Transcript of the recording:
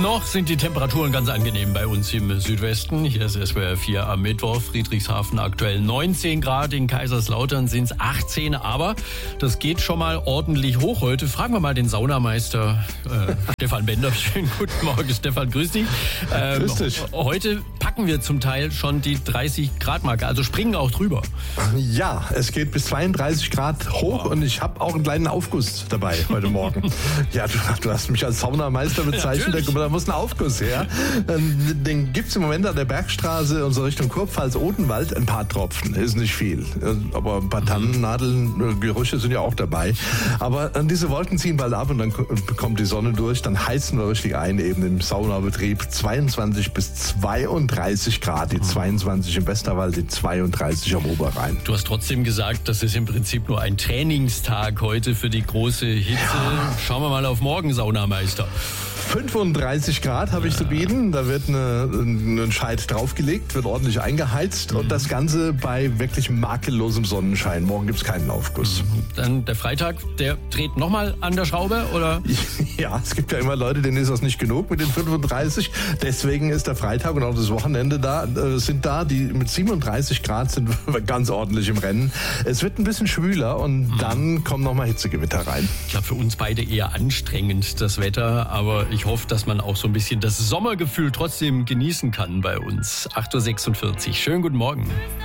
Noch sind die Temperaturen ganz angenehm bei uns im Südwesten. Hier ist SWR 4 am Mittwoch. Friedrichshafen aktuell 19 Grad, in Kaiserslautern sind es 18. Aber das geht schon mal ordentlich hoch heute. Fragen wir mal den Saunameister Stefan Bender. Schönen guten Morgen, Stefan, grüß dich. Grüß dich. Heute packen wir zum Teil schon die 30 Grad Marke, also springen auch drüber. Ja, es geht bis 32 Grad hoch und ich habe auch einen kleinen Aufguss dabei heute Morgen. Ja, du hast mich als Saunameister bezeichnet, da muss ein Aufguss her. Den gibt es im Moment an der Bergstraße und so Richtung Kurpfalz, Odenwald ein paar Tropfen, ist nicht viel. Aber ein paar Tannennadeln, Gerüche sind ja auch dabei. Aber diese Wolken ziehen bald ab und dann kommt die Sonne durch, dann heizen wir richtig ein, eben im Saunabetrieb. 22 bis 32 Grad, die 22 im Westerwald, die 32 am Oberrhein. Du hast trotzdem gesagt, das ist im Prinzip nur ein Trainingstag heute für die große Hitze. Ja. Schauen wir mal auf morgen, Saunameister. 35 Grad habe ich zu bieten. Da wird ein Scheit draufgelegt, wird ordentlich eingeheizt und das Ganze bei wirklich makellosem Sonnenschein. Morgen gibt es keinen Aufguss. Dann der Freitag, der dreht nochmal an der Schraube, oder? Ja, es gibt ja immer Leute, denen ist das nicht genug mit den 35. Deswegen ist der Freitag und auch das Wochenende die mit 37 Grad sind ganz ordentlich im Rennen. Es wird ein bisschen schwüler und dann kommen nochmal Hitzegewitter rein. Ich glaube, für uns beide eher anstrengend, das Wetter, aber ich hoffe, dass man auch so ein bisschen das Sommergefühl trotzdem genießen kann bei uns. 8.46 Uhr. Schönen guten Morgen.